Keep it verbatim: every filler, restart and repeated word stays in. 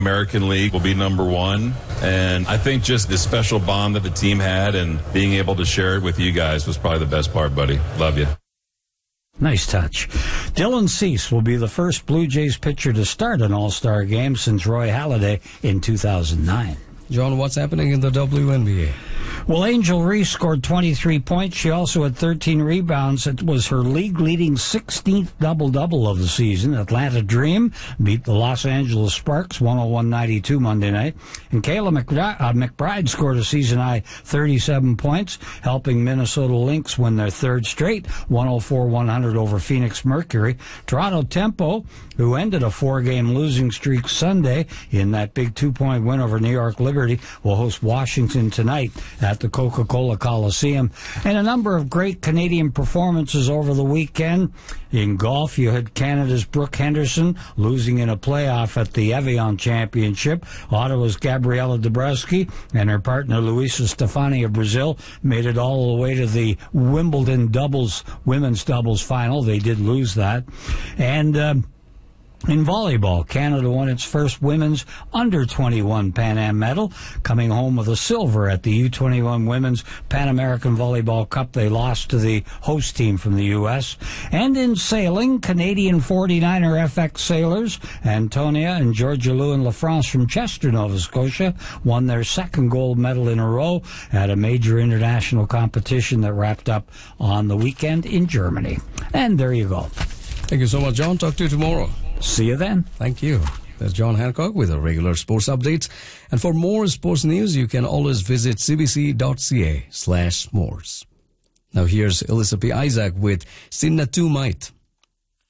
American League will be number one. And I think just the special bond that the team had and being able to share it with you guys was probably the best part, buddy. Love you. Nice touch. Dylan Cease will be the first Blue Jays pitcher to start an All-Star game since Roy Halladay in two thousand nine. John, what's happening in the W N B A? Well, Angel Reese scored twenty-three points. She also had thirteen rebounds. It was her league-leading sixteenth double-double of the season. Atlanta Dream beat the Los Angeles Sparks one oh one ninety-two Monday night. And Kayla McBride, uh, McBride scored a season-high thirty-seven points, helping Minnesota Lynx win their third straight, one oh four one hundred over Phoenix Mercury. Toronto Tempo, who ended a four-game losing streak Sunday in that big two-point win over New York Liberty, will host Washington tonight at the Coca-Cola Coliseum. And a number of great Canadian performances over the weekend. In golf, you had Canada's Brooke Henderson losing in a playoff at the Evian Championship. Ottawa's Gabriela Dabrowski and her partner Luisa Stefani of Brazil made it all the way to the Wimbledon doubles, women's doubles final. They did lose that. And um, in volleyball, Canada won its first women's under twenty-one Pan Am medal, coming home with a silver at the U twenty-one Women's Pan American Volleyball Cup. They lost to the host team from the U S. And in sailing, Canadian forty-niner F X sailors Antonia and Georgia Lewin LaFrance from Chester, Nova Scotia, won their second gold medal in a row at a major international competition that wrapped up on the weekend in Germany. And there you go. Thank you so much, John. Talk to you tomorrow. See you then. Thank you. That's John Hancock with our regular sports updates. And for more sports news, you can always visit cbc.ca slash sports. Now here's Elizabeth Isaac with Sinna Tu Might.